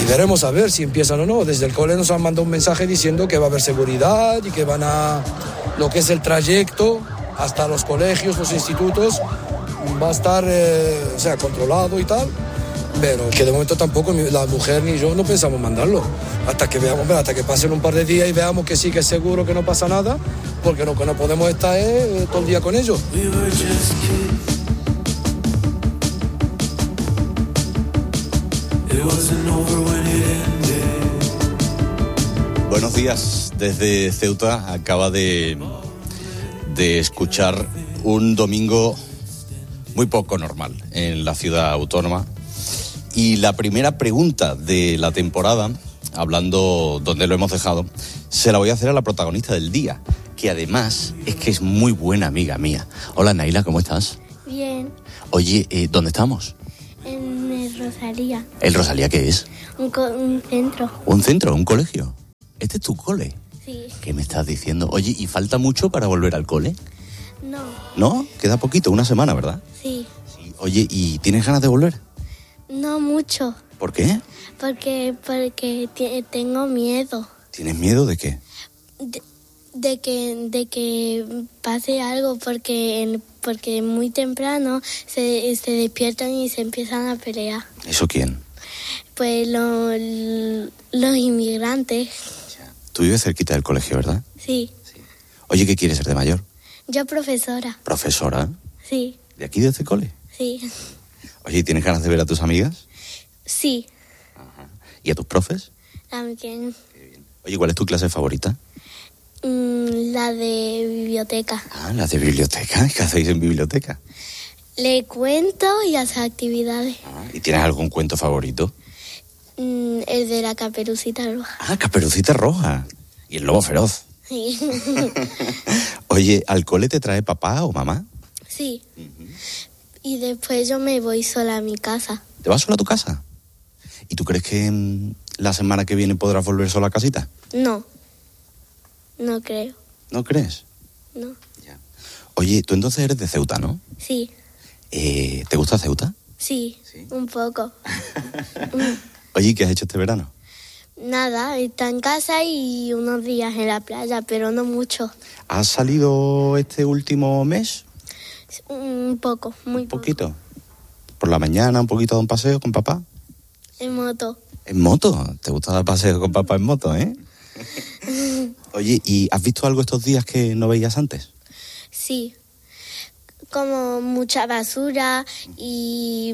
veremos a ver si empiezan o no. Desde el cole nos han mandado un mensaje diciendo que va a haber seguridad y que van a... Lo que es el trayecto hasta los colegios, los institutos, va a estar controlado y tal. Pero que de momento tampoco la mujer ni yo no pensamos mandarlo. Hasta que veamos, hasta que pasen un par de días y veamos que sí, que es seguro, que no pasa nada, porque no podemos estar todo el día con ellos. Buenos días desde Ceuta. Acaba de escuchar un domingo muy poco normal en la ciudad autónoma. Y la primera pregunta de la temporada, hablando donde lo hemos dejado, se la voy a hacer a la protagonista del día, que además es que es muy buena amiga mía. Hola, Naila, ¿cómo estás? Bien. Oye, ¿dónde estamos? En el Rosalía. ¿El Rosalía qué es? Un centro. ¿Un centro? ¿Un colegio? ¿Este es tu cole? Sí. ¿Qué me estás diciendo? Oye, ¿y falta mucho para volver al cole? No. ¿No? Queda poquito, una semana, ¿verdad? Sí. Sí. Oye, ¿y tienes ganas de volver? No mucho. ¿Por qué? Porque tengo miedo. ¿Tienes miedo de qué? De que pase algo, porque muy temprano se despiertan y se empiezan a pelear. ¿Eso quién? Pues los inmigrantes. Tú vives cerquita del colegio, ¿verdad? Sí. Oye, ¿qué quieres ser de mayor? Yo profesora. ¿Profesora? Sí. ¿De aquí, de este cole? Sí. Oye, ¿tienes ganas de ver a tus amigas? Sí. Ajá. ¿Y a tus profes? También. Oye, ¿cuál es tu clase favorita? La de biblioteca. Ah, la de biblioteca. ¿Qué hacéis en biblioteca? Le cuento y hace actividades. Ah, ¿y tienes algún cuento favorito? El de la Caperucita Roja. Ah, Caperucita Roja. Y el lobo feroz. Sí. Oye, ¿al cole te trae papá o mamá? Sí. Y después yo me voy sola a mi casa. ¿Te vas sola a tu casa? ¿Y tú crees que la semana que viene podrás volver sola a casita? No. No creo. ¿No crees? No. Ya. Oye, tú entonces eres de Ceuta, ¿no? Sí. ¿Te gusta Ceuta? Sí. Un poco. Oye, ¿qué has hecho este verano? Nada, está en casa y unos días en la playa, pero no mucho. ¿Has salido este último mes? Un poco, muy poco. ¿Un poquito? ¿Por la mañana un poquito de un paseo con papá? En moto. ¿En moto? ¿Te gusta dar paseo con papá en moto, eh? Oye, ¿y has visto algo estos días que no veías antes? Sí. Como mucha basura y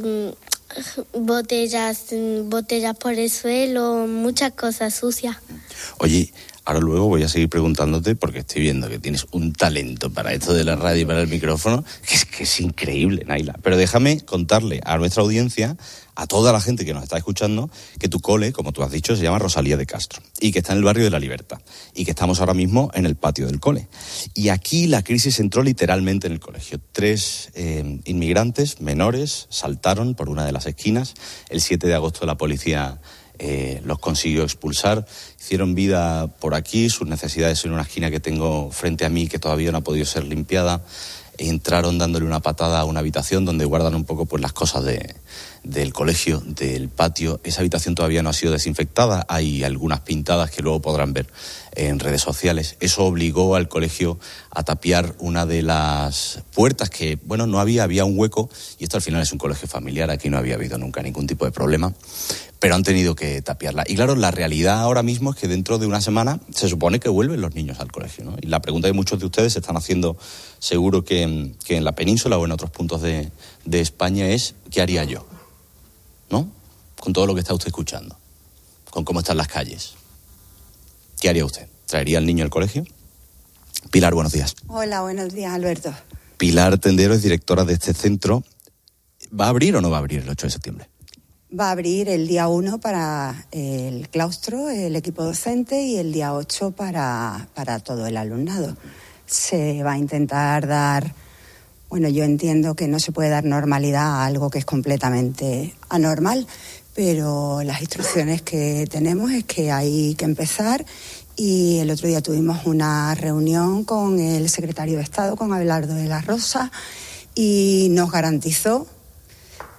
botellas por el suelo, muchas cosas sucias. Oye, ahora luego voy a seguir preguntándote porque estoy viendo que tienes un talento para esto de la radio y para el micrófono que es increíble, Naila. Pero déjame contarle a nuestra audiencia, a toda la gente que nos está escuchando, que tu cole, como tú has dicho, se llama Rosalía de Castro y que está en el barrio de La Libertad y que estamos ahora mismo en el patio del cole. Y aquí la crisis entró literalmente en el colegio. 3 inmigrantes menores saltaron por una de las esquinas. El 7 de agosto la policía los consiguió expulsar, hicieron vida por aquí, sus necesidades en una esquina que tengo frente a mí que todavía no ha podido ser limpiada. Entraron dándole una patada a una habitación donde guardan un poco pues las cosas del colegio, del patio. Esa habitación todavía no ha sido desinfectada, hay algunas pintadas que luego podrán ver en redes sociales. Eso obligó al colegio a tapiar una de las puertas que, bueno, no había un hueco, y esto al final es un colegio familiar, aquí no había habido nunca ningún tipo de problema, pero han tenido que tapiarla. Y claro, la realidad ahora mismo es que dentro de una semana se supone que vuelven los niños al colegio, ¿no? Y la pregunta que muchos de ustedes se están haciendo, seguro que en la península o en otros puntos de España, es ¿qué haría yo? ¿No? Con todo lo que está usted escuchando, con cómo están las calles. ¿Qué haría usted? ¿Traería al niño al colegio? Pilar, buenos días. Hola, buenos días, Alberto. Pilar Tendero es directora de este centro. ¿Va a abrir o no va a abrir el 8 de septiembre? Va a abrir el día 1 para el claustro, el equipo docente, y el día 8 para todo el alumnado. Se va a intentar dar... Bueno, yo entiendo que no se puede dar normalidad a algo que es completamente anormal, pero las instrucciones que tenemos es que hay que empezar, y el otro día tuvimos una reunión con el secretario de Estado, con Abelardo de la Rosa, y nos garantizó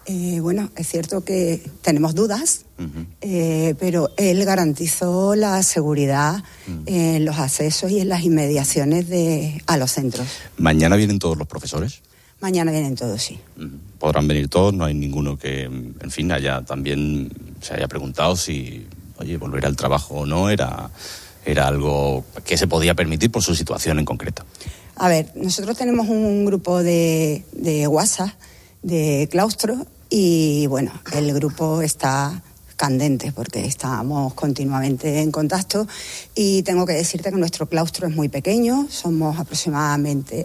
Bueno, es cierto que tenemos dudas, pero él garantizó la seguridad en los accesos y en las inmediaciones a los centros. ¿Mañana vienen todos los profesores? Mañana vienen todos, sí. Podrán venir todos, no hay ninguno que, en fin, también se haya preguntado si, oye, volver al trabajo o no era algo que se podía permitir por su situación en concreto. A ver, nosotros tenemos un grupo de WhatsApp de claustro y, bueno, el grupo está candente porque estamos continuamente en contacto y tengo que decirte que nuestro claustro es muy pequeño, somos aproximadamente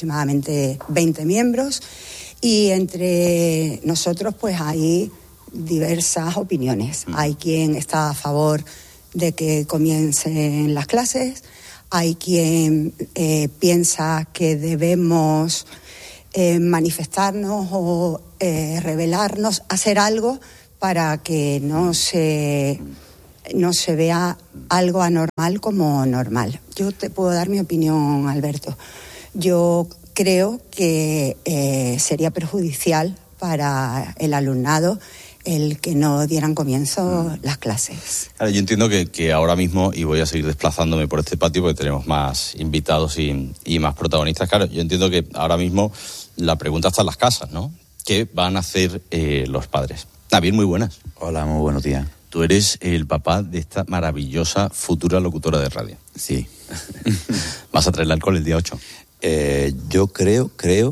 20 miembros y entre nosotros pues hay diversas opiniones. Hay quien está a favor de que comiencen las clases, hay quien piensa que debemos manifestarnos o rebelarnos, hacer algo para que no se vea algo anormal como normal. Yo te puedo dar mi opinión, Alberto. Yo creo que sería perjudicial para el alumnado el que no dieran comienzo las clases. Claro, yo entiendo que ahora mismo, y voy a seguir desplazándome por este patio porque tenemos más invitados y más protagonistas, claro, yo entiendo que ahora mismo la pregunta está en las casas, ¿no? ¿Qué van a hacer los padres? Bien, muy buenas. Hola, muy buenos días. Tú eres el papá de esta maravillosa futura locutora de radio. Sí. ¿Vas a traer el alcohol el día 8? Yo creo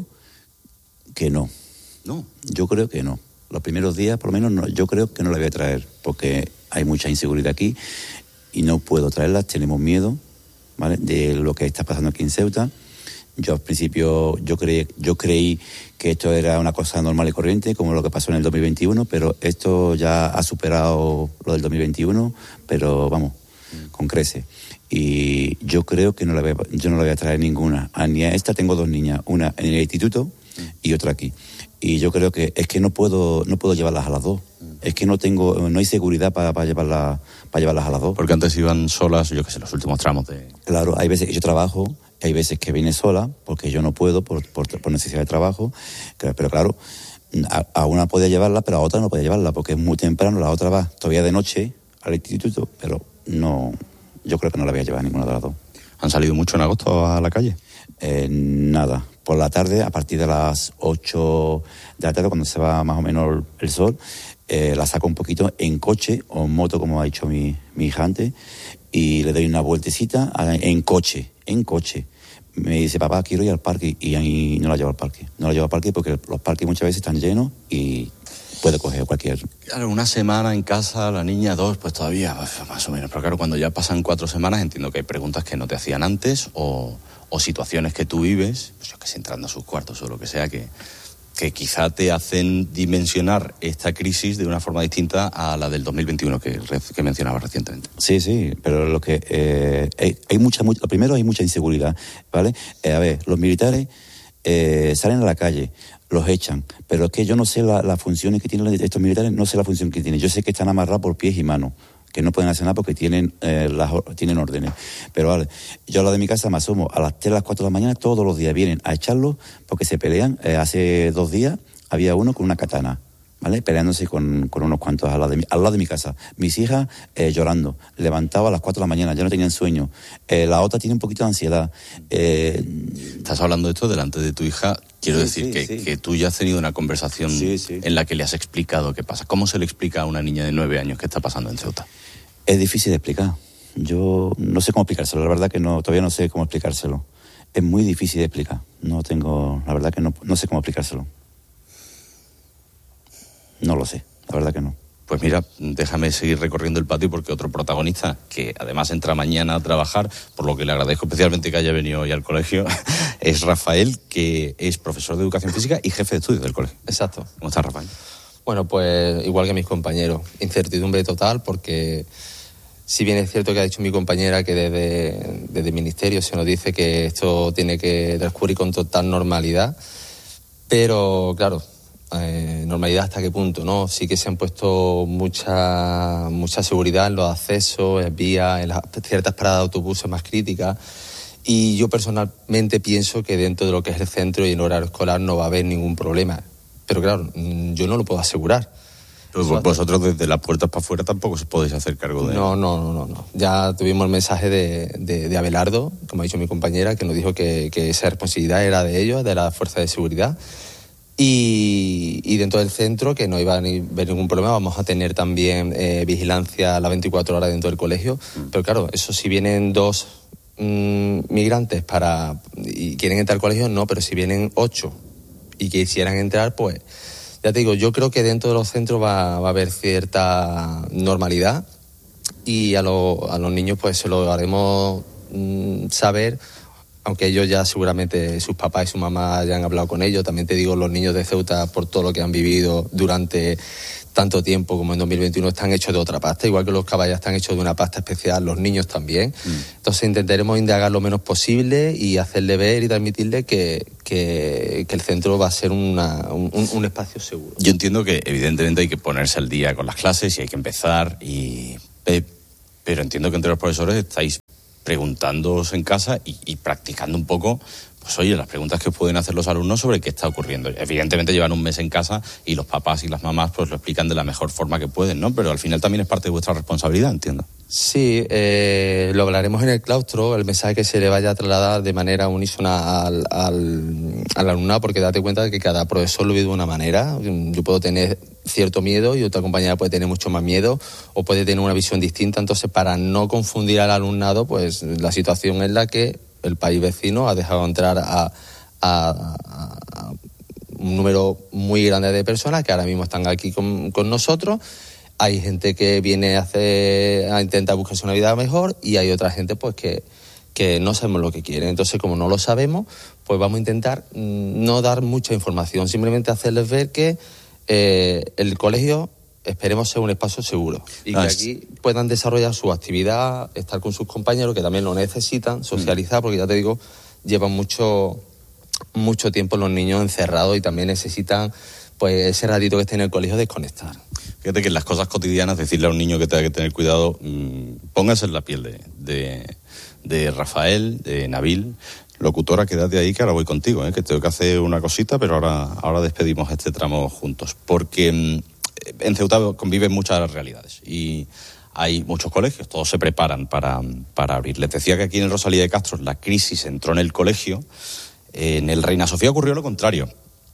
que no. ¿No? Yo creo que no. Los primeros días, por lo menos, no, yo creo que no la voy a traer, porque hay mucha inseguridad aquí y no puedo traerlas, tenemos miedo, ¿vale?, de lo que está pasando aquí en Ceuta. Yo al principio yo creí que esto era una cosa normal y corriente, como lo que pasó en el 2021, pero esto ya ha superado lo del 2021, pero vamos, con creces. Y yo creo que yo no la voy a traer ninguna. Ni a esta tengo 2 niñas, una en el instituto y otra aquí. Y yo creo que es que no puedo llevarlas a las 2. Es que no hay seguridad para llevarlas a las 2. Porque antes iban solas, yo qué sé, los últimos tramos de... Claro, hay veces que yo trabajo, hay veces que viene sola, porque yo no puedo por necesidad de trabajo. Pero claro, a una puede llevarla, pero a otra no puede llevarla, porque es muy temprano, la otra va todavía de noche al instituto, pero no, yo creo que no la voy a llevar a ninguna de las 2. ¿Han salido mucho en agosto a la calle? Nada. Por la tarde, a partir de las 8 de la tarde, cuando se va más o menos el sol, la saco un poquito en coche o en moto, como ha dicho mi hija antes, y le doy una vueltecita en coche. Me dice, papá, quiero ir al parque, y ahí no la llevo al parque. No la llevo al parque porque los parques muchas veces están llenos y puede coger cualquier... Claro, una semana en casa, la niña 2, pues todavía, más o menos. Pero claro, cuando ya pasan 4 semanas, entiendo que hay preguntas que no te hacían antes o situaciones que tú vives, pues yo que sé, entrando a sus cuartos o lo que sea, que quizá te hacen dimensionar esta crisis de una forma distinta a la del 2021 que mencionabas recientemente. Sí, pero lo que lo primero, hay mucha inseguridad, ¿vale? A ver, los militares salen a la calle, los echan, pero es que yo no sé las funciones que tienen estos militares, no sé la función que tienen. Yo sé que están amarrados por pies y manos, que no pueden hacer nada porque tienen órdenes. Pero vale, yo a la de mi casa me asomo a las 3, a las 4 de la mañana, todos los días vienen a echarlos porque se pelean. Hace 2 días había uno con una katana, ¿vale?, peleándose con unos cuantos al lado de mi casa. Mis hijas llorando, levantadas a las 4 de la mañana, ya no tenían sueño. La otra tiene un poquito de ansiedad. Estás hablando de esto delante de tu hija. Quiero decir que tú ya has tenido una conversación en la que le has explicado qué pasa. ¿Cómo se le explica a una niña de 9 años qué está pasando en Ceuta? Es difícil de explicar. Yo no sé cómo explicárselo, la verdad que no, todavía no sé cómo explicárselo. Es muy difícil de explicar. La verdad que no sé cómo explicárselo. No lo sé, la verdad que no. Pues mira, déjame seguir recorriendo el patio porque otro protagonista, que además entra mañana a trabajar, por lo que le agradezco especialmente que haya venido hoy al colegio, es Rafael, que es profesor de Educación Física y jefe de estudios del colegio. Exacto. ¿Cómo estás, Rafael? Bueno, pues igual que mis compañeros, incertidumbre total porque si bien es cierto que ha dicho mi compañera que desde el Ministerio se nos dice que esto tiene que transcurrir con total normalidad, pero claro, normalidad hasta qué punto, ¿no? Sí que se han puesto mucha seguridad en los accesos, en vías, en ciertas paradas de autobuses más críticas, y yo personalmente pienso que dentro de lo que es el centro y en horario escolar no va a haber ningún problema. pero claro, yo no lo puedo asegurar. Pero vosotros desde las puertas para afuera tampoco os podéis hacer cargo de... No. Ya tuvimos el mensaje de Abelardo, como ha dicho mi compañera, que nos dijo que esa responsabilidad era de ellos, de la fuerza de seguridad. Y dentro del centro, que no iba a haber ningún problema, vamos a tener también vigilancia a las 24 horas dentro del colegio. Pero claro, eso si vienen 2 migrantes y quieren entrar al colegio, no, pero si vienen 8 y quisieran entrar, pues ya te digo, yo creo que dentro de los centros va a haber cierta normalidad y a los niños pues se lo haremos saber, aunque ellos ya seguramente, sus papás y su mamá ya han hablado con ellos. También te digo, los niños de Ceuta, por todo lo que han vivido durante tanto tiempo como en 2021, están hechos de otra pasta, igual que los caballos están hechos de una pasta especial, los niños también. Entonces intentaremos indagar lo menos posible y hacerle ver y transmitirle que el centro va a ser un espacio seguro. Yo entiendo que evidentemente hay que ponerse al día con las clases y hay que empezar, pero entiendo que entre los profesores estáis preguntándoos en casa y practicando un poco, pues oye, las preguntas que os pueden hacer los alumnos sobre qué está ocurriendo. Evidentemente llevan un mes en casa y los papás y las mamás pues lo explican de la mejor forma que pueden, ¿no? Pero al final también es parte de vuestra responsabilidad, entiendo. Sí, lo hablaremos en el claustro, el mensaje que se le vaya a trasladar de manera unísona al alumnado, porque date cuenta de que cada profesor lo vive de una manera. Yo puedo tener cierto miedo y otra compañera puede tener mucho más miedo o puede tener una visión distinta. Entonces, para no confundir al alumnado, pues la situación es la que el país vecino ha dejado entrar a un número muy grande de personas que ahora mismo están aquí con nosotros. Hay gente que viene a intentar buscarse una vida mejor y hay otra gente pues que no sabemos lo que quieren. Entonces, como no lo sabemos, pues vamos a intentar no dar mucha información, simplemente hacerles ver que el colegio esperemos ser un espacio seguro y que aquí puedan desarrollar su actividad, estar con sus compañeros que también lo necesitan, socializar, porque ya te digo, llevan mucho tiempo los niños encerrados y también necesitan pues ese ratito que esté en el colegio desconectar. Fíjate que en las cosas cotidianas, decirle a un niño que tenga que tener cuidado, póngase en la piel de Rafael, de Nabil. Locutora, quédate ahí que ahora voy contigo, que tengo que hacer una cosita, pero ahora despedimos este tramo juntos, porque en Ceuta conviven muchas realidades y hay muchos colegios, todos se preparan para abrir. Les decía que aquí en el Rosalía de Castro la crisis entró en el colegio, en el Reina Sofía ocurrió lo contrario.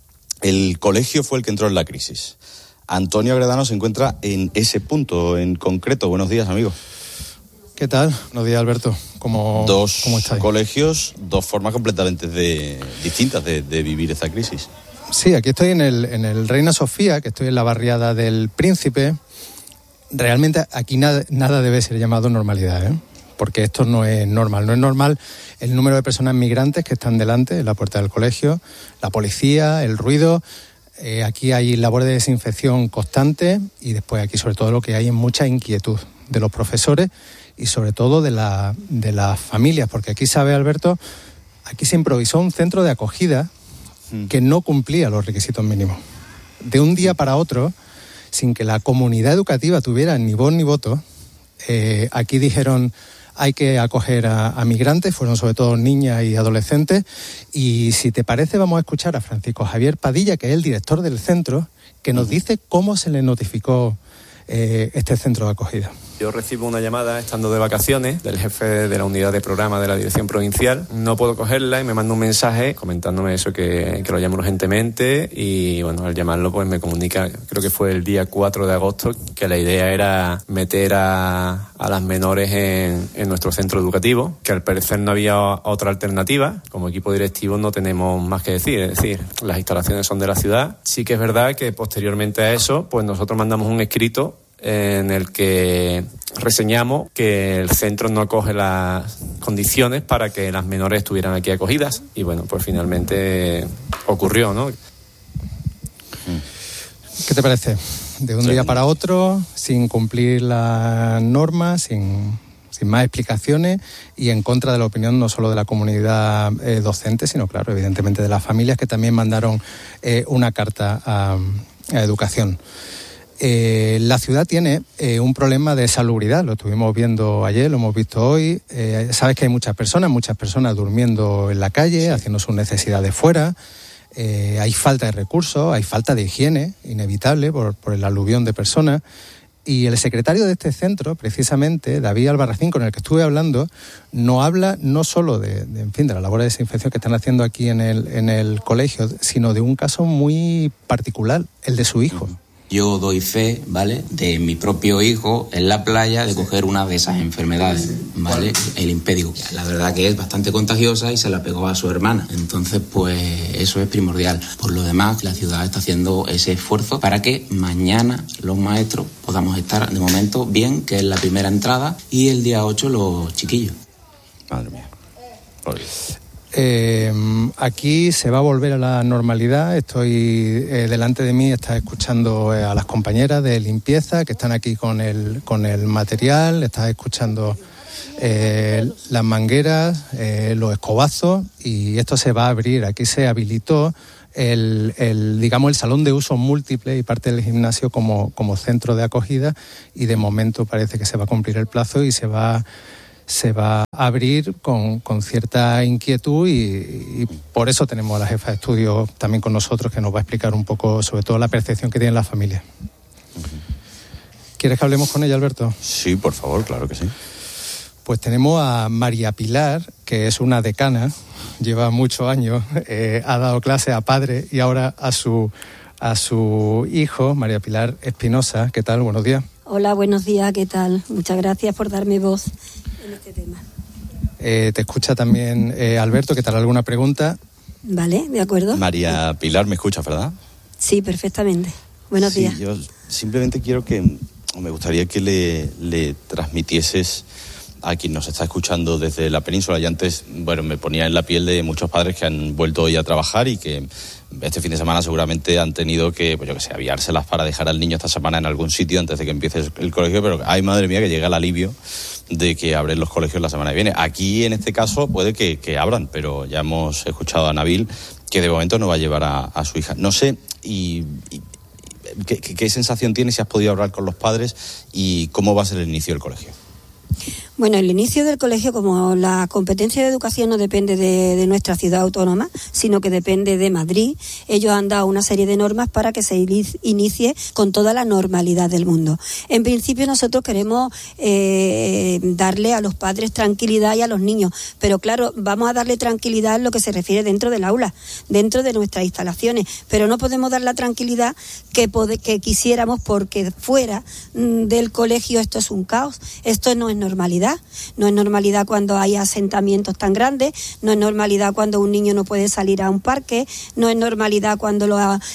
El colegio fue el que entró en la crisis. Antonio Agredano se encuentra en ese punto en concreto. Buenos días, amigo. ¿Qué tal? Buenos días, Alberto. ¿Cómo estáis? Colegios, 2 formas completamente distintas de vivir esta crisis. Sí, aquí estoy en el Reina Sofía, que estoy en la barriada del Príncipe. Realmente aquí nada debe ser llamado normalidad, porque esto no es normal. No es normal el número de personas migrantes que están delante, en la puerta del colegio, la policía, el ruido. Aquí hay labor de desinfección constante y después aquí sobre todo lo que hay es mucha inquietud de los profesores y sobre todo de las familias, porque aquí, sabe Alberto, aquí se improvisó un centro de acogida que no cumplía los requisitos mínimos. De un día para otro, sin que la comunidad educativa tuviera ni voz ni voto, aquí dijeron hay que acoger a migrantes, fueron sobre todo niñas y adolescentes, y si te parece vamos a escuchar a Francisco Javier Padilla, que es el director del centro, que nos dice cómo se le notificó este centro de acogida. Yo recibo una llamada estando de vacaciones del jefe de la unidad de programa de la dirección provincial. No puedo cogerla y me manda un mensaje comentándome eso, que lo llamo urgentemente, y bueno, al llamarlo pues me comunica, creo que fue el día 4 de agosto, que la idea era meter a las menores en nuestro centro educativo, que al parecer no había otra alternativa. Como equipo directivo no tenemos más que decir, es decir, las instalaciones son de la ciudad. Sí que es verdad que posteriormente a eso, pues nosotros mandamos un escrito en el que reseñamos que el centro no acoge las condiciones para que las menores estuvieran aquí acogidas, y bueno, pues finalmente ocurrió, ¿no? ¿Qué te parece? De un día para otro, sin cumplir las normas, sin más explicaciones y en contra de la opinión no solo de la comunidad docente, sino, claro, evidentemente de las familias, que también mandaron una carta a Educación. La ciudad tiene un problema de salubridad, lo estuvimos viendo ayer, lo hemos visto hoy. Sabes que hay muchas personas durmiendo en la calle, haciendo sus necesidades fuera. hay falta de recursos, hay falta de higiene, inevitable, por el aluvión de personas. Y el secretario de este centro, precisamente, David Albarracín, con el que estuve hablando, no habla no solo de la labor de desinfección que están haciendo aquí en el colegio, sino de un caso muy particular, el de su hijo. Yo doy fe, ¿vale?, de mi propio hijo en la playa de coger una de esas enfermedades, ¿vale?, el impédigo. La verdad que es bastante contagiosa y se la pegó a su hermana. Entonces, pues eso es primordial. Por lo demás, la ciudad está haciendo ese esfuerzo para que mañana los maestros podamos estar, de momento, bien, que es la primera entrada, y el día 8 los chiquillos. Madre mía. Aquí se va a volver a la normalidad. Estoy delante de mí, está escuchando a las compañeras de limpieza que están aquí con el material, está escuchando las mangueras, los escobazos, y esto se va a abrir. Aquí se habilitó el salón de uso múltiple y parte del gimnasio como centro de acogida, y de momento parece que se va a cumplir el plazo y se va a abrir con cierta inquietud, y por eso tenemos a la jefa de estudio también con nosotros, que nos va a explicar un poco sobre todo la percepción que tienen las familias. ¿Quieres que hablemos con ella, Alberto? Sí, por favor, claro que sí. Pues tenemos a María Pilar, que es una decana, lleva muchos años, ha dado clase a padres y ahora a su hijo, María Pilar Espinosa. ¿Qué tal? Buenos días. Hola, buenos días, ¿qué tal? Muchas gracias por darme voz en este tema. Te escucha también Alberto, ¿qué tal? ¿Alguna pregunta? Vale, de acuerdo. María Pilar, ¿me escuchas, verdad? Sí, perfectamente. Buenos días. Yo simplemente me gustaría que le transmitieses a quien nos está escuchando desde la península. Y antes, me ponía en la piel de muchos padres que han vuelto hoy a trabajar y que este fin de semana seguramente han tenido que, aviárselas para dejar al niño esta semana en algún sitio antes de que empiece el colegio, pero ay, madre mía, que llega el alivio de que abren los colegios la semana que viene. Aquí, en este caso, puede que abran, pero ya hemos escuchado a Nabil que de momento no va a llevar a su hija. No sé, ¿qué sensación tienes, si has podido hablar con los padres, y cómo va a ser el inicio del colegio? Bueno, el inicio del colegio, como la competencia de educación no depende de nuestra ciudad autónoma, sino que depende de Madrid, ellos han dado una serie de normas para que se inicie con toda la normalidad del mundo. En principio nosotros queremos darle a los padres tranquilidad y a los niños, pero claro, vamos a darle tranquilidad en lo que se refiere dentro del aula, dentro de nuestras instalaciones, pero no podemos dar la tranquilidad que quisiéramos, porque fuera del colegio esto es un caos, esto no es normalidad. No es normalidad cuando hay asentamientos tan grandes, no es normalidad cuando un niño no puede salir a un parque, no es normalidad cuando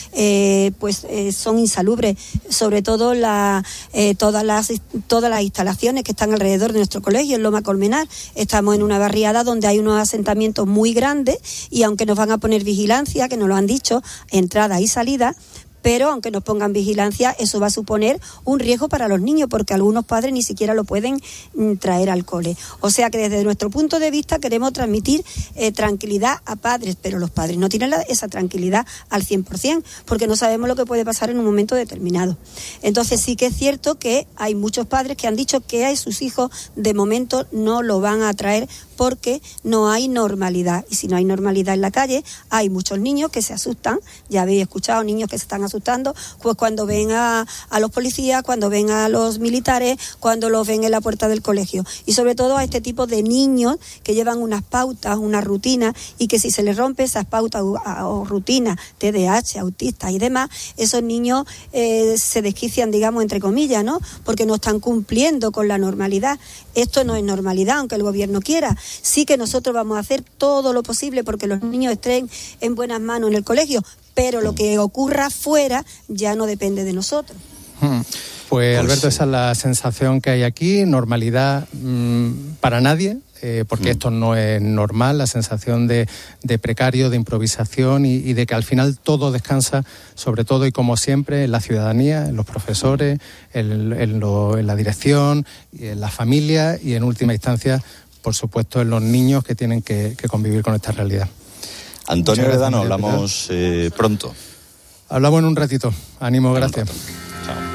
son insalubres, sobre todo todas las instalaciones que están alrededor de nuestro colegio. En Loma Colmenar estamos en una barriada donde hay unos asentamientos muy grandes, y aunque nos van a poner vigilancia, que nos lo han dicho, entrada y salida, pero aunque nos pongan vigilancia, eso va a suponer un riesgo para los niños, porque algunos padres ni siquiera lo pueden traer al cole. O sea que desde nuestro punto de vista queremos transmitir tranquilidad a padres, pero los padres no tienen esa tranquilidad al 100%, porque no sabemos lo que puede pasar en un momento determinado. Entonces sí que es cierto que hay muchos padres que han dicho que a sus hijos de momento no lo van a traer porque no hay normalidad. Y si no hay normalidad en la calle, hay muchos niños que se asustan. Ya habéis escuchado niños que se están asustando pues cuando ven a los policías, cuando ven a los militares, cuando los ven en la puerta del colegio. Y sobre todo a este tipo de niños que llevan unas pautas, una rutina, y que si se les rompe esas pautas o rutinas, TDAH, autistas y demás, esos niños se desquician, digamos, entre comillas, ¿no? Porque no están cumpliendo con la normalidad. Esto no es normalidad, aunque el gobierno quiera. Sí que nosotros vamos a hacer todo lo posible porque los niños estén en buenas manos en el colegio, pero lo que ocurra fuera ya no depende de nosotros. Pues Alberto, esa es la sensación que hay aquí, normalidad para nadie, porque esto no es normal, la sensación de precario, de improvisación y de que al final todo descansa, sobre todo y como siempre, en la ciudadanía, en los profesores, en la dirección, en la familia y en última instancia, por supuesto, en los niños que tienen que convivir con esta realidad. Antonio Heredano, hablamos pronto. Hablamos en un ratito. Ánimo, gracias.